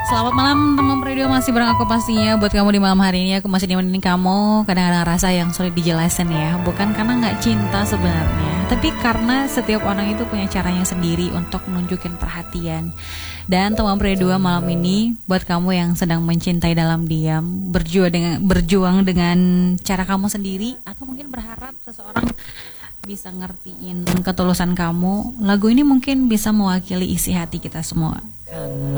Selamat malam teman radio, masih bareng aku pastinya. Buat kamu di malam hari ini, aku masih nemenin kamu. Kadang-kadang rasa yang sulit dijelasin ya. Bukan karena gak cinta sebenarnya, tapi karena setiap orang itu punya caranya sendiri untuk menunjukin perhatian. Dan teman radio malam ini, buat kamu yang sedang mencintai dalam diam, berjuang dengan cara kamu sendiri, atau mungkin berharap seseorang bisa ngertiin ketulusan kamu, lagu ini mungkin bisa mewakili isi hati kita semua.